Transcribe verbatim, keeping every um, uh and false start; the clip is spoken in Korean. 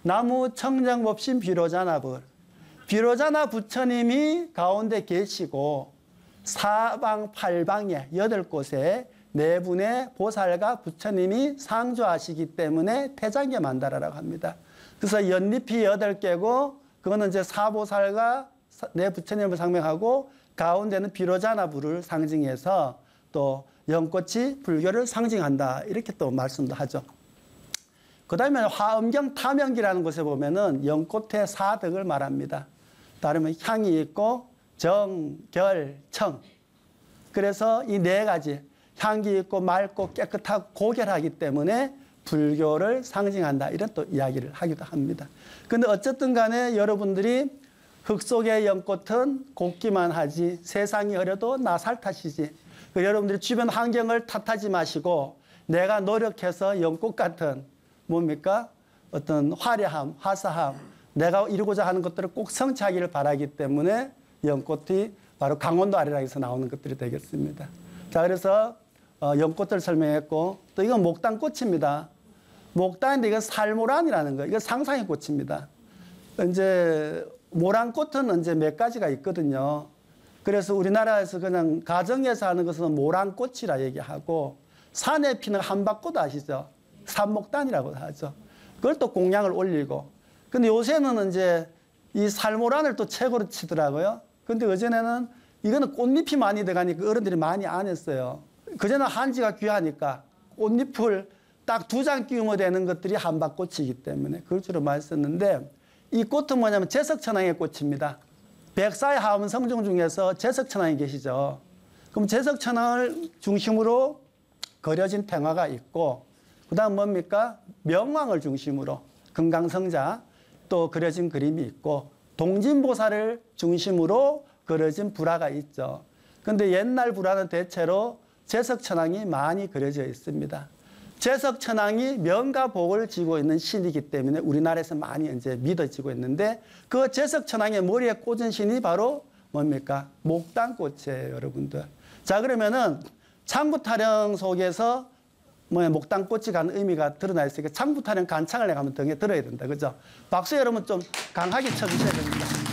나무 청정법신 비로자나불. 비로자나 부처님이 가운데 계시고 사방 팔방에 여덟 곳에 네 분의 보살과 부처님이 상주하시기 때문에 태장계 만다라라고 합니다. 그래서 연잎이 여덟 개고 그거는 이제 사보살과 네 부처님을 상명하고 가운데는 비로자나 불을 상징해서 또 연꽃이 불교를 상징한다 이렇게 또 말씀도 하죠. 그 다음에 화엄경 탐연기라는 곳에 보면은 연꽃의 사덕을 말합니다. 다르면 향이 있고 정, 결, 청. 그래서 이 네 가지 향기 있고 맑고 깨끗하고 고결하기 때문에 불교를 상징한다 이런 또 이야기를 하기도 합니다. 근데 어쨌든 간에 여러분들이 흙 속의 연꽃은 곱기만 하지 세상이 흐려도 나살 탓이지. 여러분들이 주변 환경을 탓하지 마시고 내가 노력해서 연꽃 같은 뭡니까? 어떤 화려함, 화사함, 내가 이루고자 하는 것들을 꼭 성취하기를 바라기 때문에 연꽃이 바로 강원도 아래락에서 나오는 것들이 되겠습니다. 자, 그래서 어, 연꽃을 설명했고 또 이건 목단꽃입니다. 목단인데 이건 살모란이라는 거, 이거 상상의 꽃입니다. 이제 모란꽃은 이제 몇 가지가 있거든요. 그래서 우리나라에서 그냥 가정에서 하는 것은 모란꽃이라 얘기하고 산에 피는 한박꽃 아시죠? 산목단이라고 하죠. 그걸 또 공양을 올리고. 근데 요새는 이제 이 살모란을 또 최고로 치더라고요. 근데 예전에는 이거는 꽃잎이 많이 들어가니까 어른들이 많이 안 했어요. 그전에는 한지가 귀하니까 꽃잎을 딱 두 장 끼우면 되는 것들이 한박꽃이기 때문에 그걸 주로 많이 썼는데 이 꽃은 뭐냐면 제석천왕의 꽃입니다. 백사의 하원 성중 중에서 제석천왕이 계시죠. 그럼 제석천왕을 중심으로 그려진 탱화가 있고 그 다음 뭡니까? 명왕을 중심으로 금강성자 또 그려진 그림이 있고 동진보살을 중심으로 그려진 불화가 있죠. 근데 옛날 불화는 대체로 제석천왕이 많이 그려져 있습니다. 제석천왕이 명과 복을 쥐고 있는 신이기 때문에 우리나라에서 많이 이제 믿어지고 있는데 그 제석천왕의 머리에 꽂은 신이 바로 뭡니까? 목단꽃이에요, 여러분들. 자, 그러면은 창부타령 속에서 뭐 목단꽃이 가는 의미가 드러나 있으니까 창부타령 간창을 내가 한번 등에 들어야 된다. 그죠? 박수 여러분 좀 강하게 쳐주셔야 됩니다.